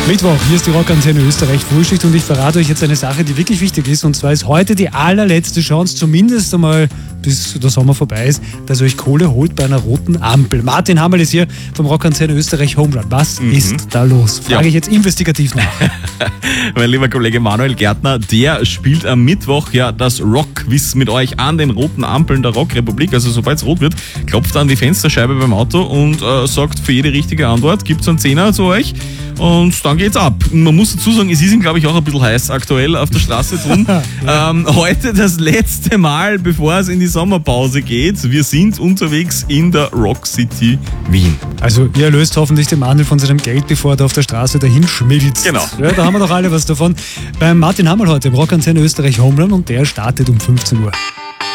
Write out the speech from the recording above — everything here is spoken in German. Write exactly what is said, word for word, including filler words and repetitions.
Mittwoch, hier ist die Rockantenne Österreich Frühschicht und ich verrate euch jetzt eine Sache, die wirklich wichtig ist, und zwar ist heute die allerletzte Chance, zumindest einmal bis der Sommer vorbei ist, dass ihr euch Kohle holt bei einer roten Ampel. Martin Hammerl ist hier vom Rockantenne Österreich Home Run. Was mhm. ist da los? Frage ja. ich jetzt investigativ nach. Mein lieber Kollege Manuel Gärtner, der spielt am Mittwoch ja das Rockquiz mit euch an den roten Ampeln der Rockrepublik. Also sobald es rot wird, klopft er an die Fensterscheibe beim Auto und äh, sagt für jede richtige Antwort, gibt es einen Zehner zu euch. Und dann geht's ab. Man muss dazu sagen, es ist ihm, glaube ich, auch ein bisschen heiß aktuell auf der Straße drum. ja. ähm, heute das letzte Mal, bevor es in die Sommerpause geht. Wir sind unterwegs in der Rock City Wien. Also ihr löst hoffentlich den Manuel von seinem Geld, bevor er da auf der Straße dahin schmilzt. Genau. Ja, da haben wir doch alle was davon. Beim Martin Hammerl heute im Rockantenne Österreich Home Run und der startet um fünfzehn Uhr.